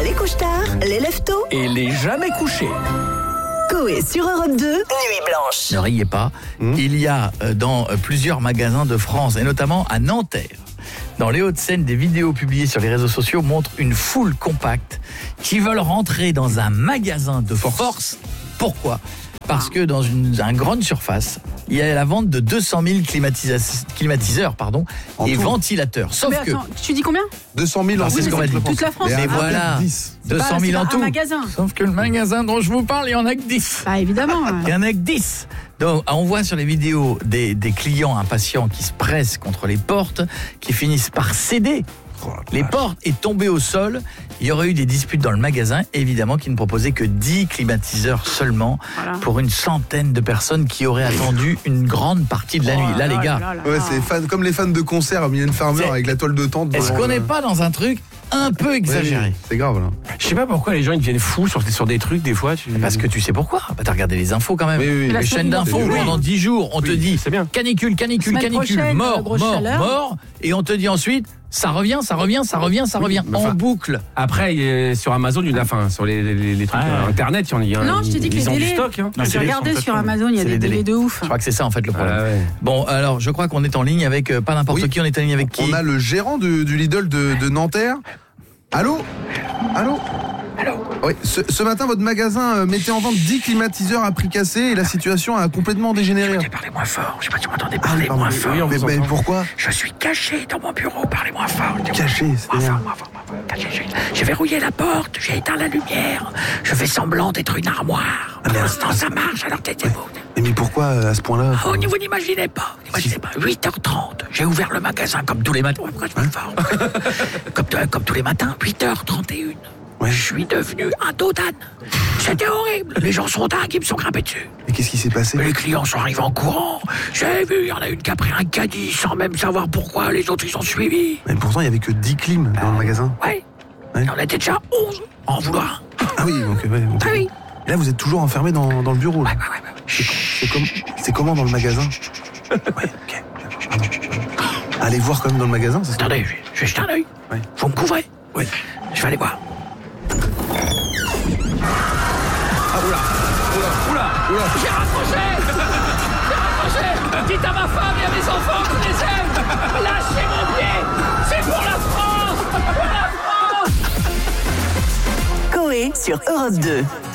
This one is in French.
a les couche-tard, les lève-tôt Et les jamais couchés. Coé sur Europe 2, Nuit Blanche. Ne riez pas, il y a dans plusieurs magasins de France, et notamment à Nanterre, dans les Hauts-de-Seine, des vidéos publiées sur les réseaux sociaux montrent une foule compacte qui veulent rentrer dans un magasin de force. Pourquoi ? Parce que dans une grande surface, il y a la vente de 200 000 climatiseurs et tout. ventilateurs. Sauf Mais que... attends, tu dis combien? 200 000 en c'est ce qu'on m'a dit. Toute la France. Mais voilà, 10. 200 000 en un tout. magasin. Sauf que le magasin dont je vous parle, il y en a que 10. Bah évidemment. Il y en a que 10. Donc, on voit sur les vidéos des clients impatients qui se pressent contre les portes, qui finissent par céder. Les portes et tombées au sol. Il y aurait eu des disputes dans le magasin, évidemment, qui ne proposaient que 10 climatiseurs seulement pour une centaine de personnes qui auraient attendu une grande partie de la nuit. Là, les gars, Ouais, c'est comme les fans de concert à Mylène Farmer avec la toile de tente. est-ce qu'on n'est pas dans un truc un peu exagéré? Oui, c'est grave là. Je sais pas pourquoi les gens ils deviennent fous sur des trucs des fois. Parce que tu sais pourquoi. T'as regardé les infos quand même. Oui. Les chaînes d'infos, Oui. pendant 10 jours, on te dit c'est bien. canicule, Semaine prochaine, mort, grosse chaleur. mort. Et on te dit ensuite, ça revient. mais En enfin, boucle. Après, sur Amazon, sur les trucs internet, il y en a. Non, je te dis que les ils ont du délais. stock. Hein. J'ai regardé sur Amazon, il y a des délais de ouf. Je crois que c'est ça en fait le problème. Ah ouais. Bon, alors je crois qu'on est en ligne avec pas n'importe Oui. qui, on est en ligne avec qui? On a le gérant du Lidl de Nanterre. Allô. Oui, ce matin, votre magasin mettait en vente 10 climatiseurs à prix cassé et la situation a complètement dégénéré. Parlez moins fort, je sais pas si vous m'entendez, Ah, parlez pardon, moins fort. oui, mais pourquoi Je suis caché dans mon bureau, parlez moins fort. Caché, Moins c'est-à-dire fort. Caché. J'ai verrouillé la porte, j'ai éteint la lumière, je fais semblant d'être une armoire. Pour l'instant, ça marche, alors taisez-vous. Mais pourquoi à ce point-là Oh, vous n'imaginez pas. 8h30, j'ai ouvert le magasin comme tous les matins. Pourquoi je parle fort comme tous les matins, 8h31. Ouais. Je suis devenu un dos d'âne. C'était horrible. Les gens sont dingues, ils me sont grimpés dessus. Et qu'est-ce qui s'est passé Les clients sont arrivés en courant. J'avais vu, il y en a une qui a pris un caddie sans même savoir pourquoi. Les autres, ils ont suivi. Mais pourtant, il n'y avait que 10 clims dans le magasin. Ouais. Ouais. Et on était déjà 11 en vouloir un. Ah oui, donc ouais. Ah oui. Et là, vous êtes toujours enfermé dans le bureau. Là. Ouais. C'est comment dans le magasin Ouais, ok. Pardon. Allez voir quand même dans le magasin, c'est ça. Attendez, je vais jeter un œil. Ouais. Vous me couvrez. Oui. Je vais aller voir. J'ai raccroché. Dites à ma femme et à mes enfants que je les aime. Lâchez mon pied. C'est pour la France. Coé sur Europe 2.